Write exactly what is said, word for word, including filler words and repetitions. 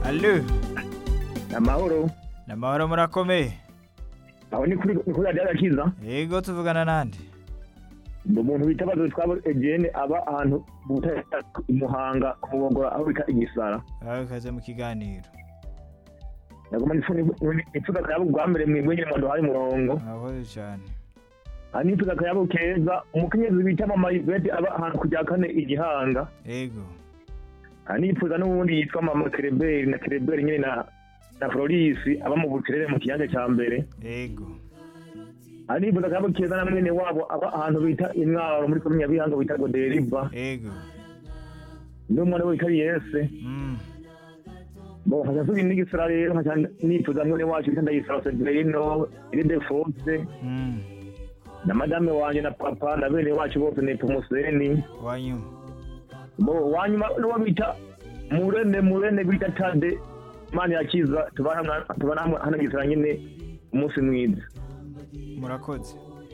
Allo, amahoro namahoro murakomeye. aho ni kuri ni kuri radiyo agakiza Yego tuvugana nande? ndi umuntu bita bazo twabo Ejene aba ahantu buta imuhanga kumugora aho bita igisara Aho kaze mu kiganiro. nagoma nifuni nifuza kayabo gwambere mwingwenye mwando hari murongo Aho cyane. ani nifuza kayabo keza umukenyezi bita mama Yvette aba ahantu kujya kane igihanga Yego. ani nifuza n'ubundi yitwa mama Kereberi na Kereberi nyine na na Florisi aba mu buterere mu kiyaga cya mbere Yego. ani nifuza kayabo keza na mwene wabo aba ahantu bita imwaro muri komine Bihanga bita Goderiva Yego. n'umwana we bita Yese Mm. bo hagaze n'igisara rero nka nifuza mwene wacu bita Ndayisaba Severino Iride Fonse Mm. na madame wanje na papa na bene wacu bose ne Pumuseni Wanyu. bo wanyuma no bita murene murene bita Tade mani yakiza tubana tubana hano gisara nyine umunsi mwiza Murakoze.